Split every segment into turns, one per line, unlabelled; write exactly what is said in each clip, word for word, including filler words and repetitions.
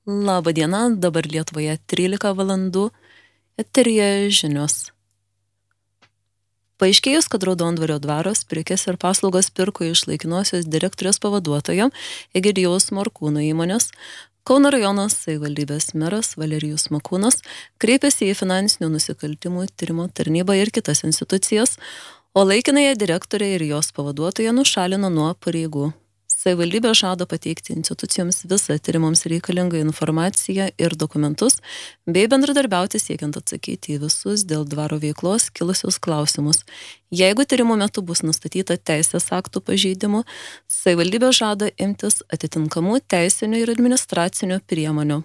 Labą dieną, dabar Lietuvoje trylika valandų, eteryje žinios. Paaiškėjus, kad Raudondvario dvaras prekes ir paslaugas pirko iš laikinosios direktorės pavaduotojo Egidijaus Morkūno įmonės, Kauno rajono savivaldybės meras Valerijus Makūnas kreipėsi į finansinių nusikaltimų tyrimo tarnybą ir kitas institucijas, o laikinąją direktorę ir jos pavaduotoją nušalino nuo pareigų. Savivaldybė žada pateikti institucijoms visą tyrimams reikalingą informaciją ir dokumentus, bei bendradarbiauti siekiant atsakyti į visus dėl dvaro veiklos kilusius klausimus. Jeigu tyrimo metu bus nustatyta teisės aktų pažeidimų, savivaldybė žada imtis atitinkamų teisinių ir administracinių priemonių.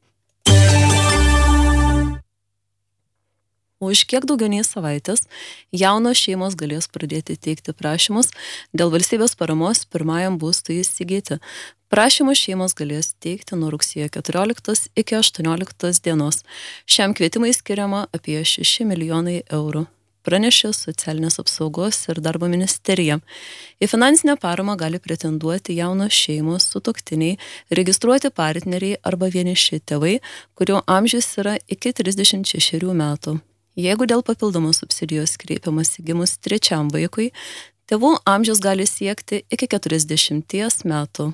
Už kiek daugiau nei savaitės jaunos šeimos galės pradėti teikti prašymus dėl valstybės paramos pirmajam būstui įsigyti. Prašymus šeimos galės teikti nuo rugsėjo keturioliktos iki aštuonioliktos dienos. Šiam kvietimui skiriama apie šeši milijonai eurų, pranešė Socialinės apsaugos ir darbo ministerija. Į finansinę paramą gali pretenduoti jaunos šeimos, sutuoktiniai, registruoti partneriai arba vieniši tėvai, kurių amžius yra iki trisdešimt šešerių metų. Jeigu dėl papildomos subsidijos kreipiamasi gimus trečiam vaikui, tėvų amžius gali siekti iki keturiasdešimties metų.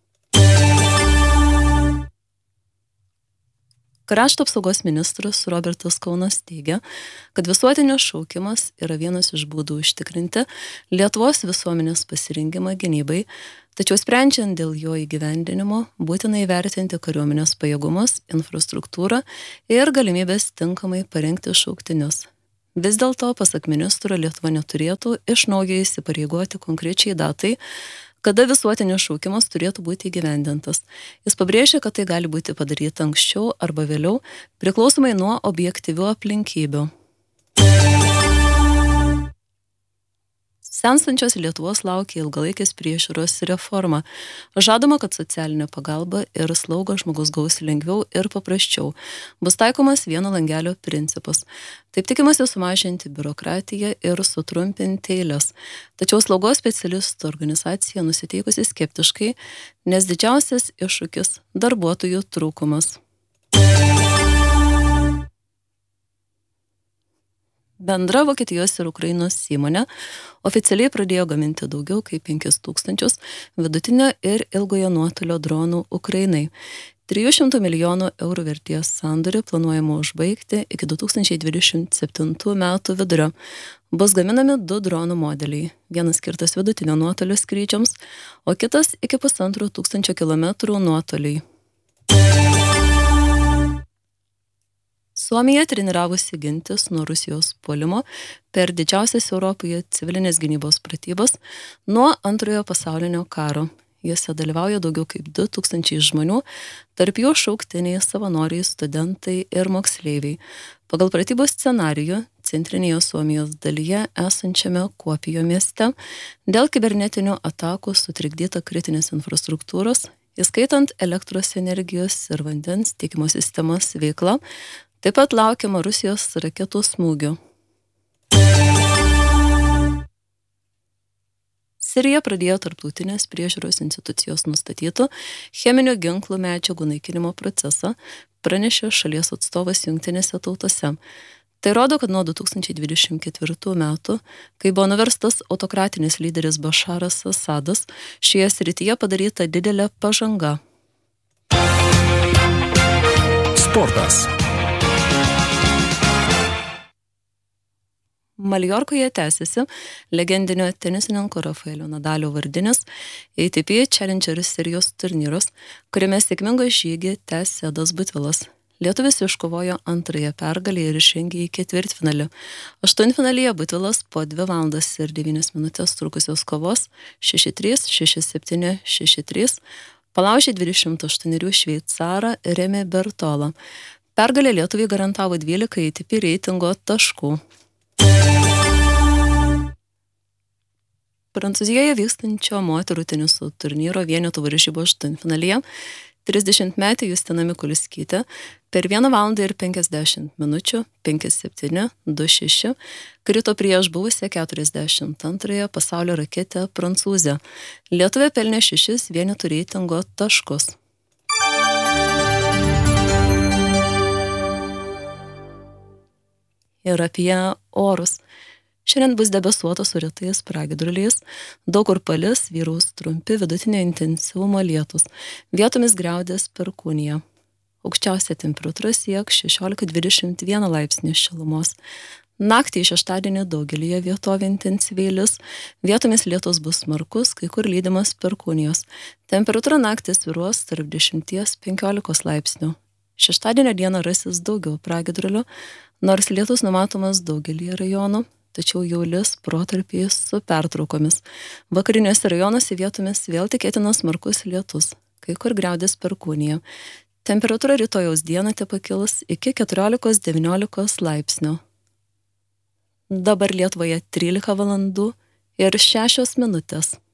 Krašto apsaugos ministras Robertas Kaunas teigia, kad visuotinis šaukimas yra vienas iš būdų užtikrinti Lietuvos visuomenės pasirengimą gynybai, tačiau sprendžiant dėl jo įgyvendinimo būtina įvertinti kariuomenės pajėgumus, infrastruktūrą ir galimybės tinkamai parengti šauktinius. Vis dėlto, pasak ministro, Lietuva neturėtų iš naujo įsipareigoti konkrečiai datai, kada visuotinis šaukimas turėtų būti įgyvendintas. Jis pabrėžė, kad tai gali būti padaryta anksčiau arba vėliau, priklausomai nuo objektyvių aplinkybių. Senstančios Lietuvos laukia ilgalaikės priežiūros reforma. Žadama, kad socialinė pagalba ir slauga žmogus gaus lengviau ir paprasčiau. Bus taikomas vieno langelio principas. Taip tikimasi sumažinti biurokratiją ir sutrumpinti eiles. Tačiau slaugos specialistų organizacija nusiteikusi skeptiškai, nes didžiausias iššūkis – darbuotojų trūkumas. Bendra Vokietijos ir Ukrainos įmonė oficialiai pradėjo gaminti daugiau kaip penkis tūkstančius vidutinio ir ilgojo nuotolio dronų Ukrainai. trijų šimtų milijonų eurų vertės sandorį planuojama užbaigti iki du tūkstančiai dvidešimt septintų metų vidurio. Bus gaminami du dronų modeliai. Vienas skirtas vidutinio nuotolio skrydžiams, o kitas iki pusantro tūkstančio kilometrų nuotoliai. Suomija treniravosi gintis nuo Rusijos puolimo per didžiausias Europoje civilinės gynybos pratybas nuo antrojo pasaulinio karo. Jose dalyvauja daugiau kaip du tūkstančiai žmonių, tarp jų šauktiniai, savanoriai, studentai ir moksleiviai. Pagal pratybos scenarijų, centrinėje Suomijos dalyje esančiame Kuopijo mieste dėl kibernetinių atakų sutrikdyta kritinės infrastruktūros, įskaitant elektros energijos ir vandens tiekimo sistemas veikla. Taip pat laukiama Rusijos raketų smūgių. Sirija pradėjo tarptautinės priežiūros institucijos nustatytų cheminių ginklų medžiagų naikinimo procesą, pranešė šalies atstovas Jungtinėse tautose. Tai rodo, kad nuo du tūkstančiai dvidešimt ketvirtų metų, kai buvo nuverstas autokratinis lyderis Bašaras Asadas, šioje srityje padaryta didelė pažanga.
Sportas.
Maljorkoje tęsiasi legendinio tenisininko Rafaelio Nadalio vardinis A T P Challenger serijos turnyras, kuriame sėkmingą žygį tęs Edas Butvilas. Lietuvis iškovojo antrąją pergalę ir išžengė į ketvirtfinalį. Aštuntfinalyje Butvilas po dvi valandas ir devynias minutės trukusios kovos šeši trys, šeši septyni, šeši trys palaužė dvidešimt aštuonerių šveicarą Remį Bertolą. Pergalė lietuviai garantavo dvylika A T P reitingo taškų. Prancūzijoje vykstančio moterų teniso turnyro vienetų varžybų aštuntfinalyje trisdešimtmetė Justina Mikuliskytė per vieną valandą ir penkiasdešimt minučių penki septyni, du šeši krito prieš buvusią keturiasdešimt antrąją pasaulio raketę Prancūzę. Lietuvė pelnė šešis vienetų reitingo taškus. Ir apie orus. Šiandien bus debesuota su retais pragiedruliais, daug kur palis, vyraus trumpi vidutinio intensyvumo lietus, vietomis griaudės perkūnija. Aukščiausia temperatūra sieks šešiolika dvidešimt vieną laipsnį šilumos. Naktį šeštadienį daugelyje vietovių intensyviai lis, vietomis lietus bus smarkus, kai kur lydimas perkūnijos. Temperatūra naktį svyruos tarp dešimties penkiolikos laipsnių. Šeštadienio dieną rasis daugiau pragiedrulių, nors lietus numatomas daugelyje rajonų, tačiau jau lis protarpiais su pertraukomis. Vakariniuose rajonuose vietomis vėl tikėtinas smarkus lietus, kai kur griaudės perkūnija. Temperatūra rytojaus dieną tepakils iki keturiolikos devyniolikos laipsnių. Dabar Lietuvoje trylika valandų ir šešios minutės.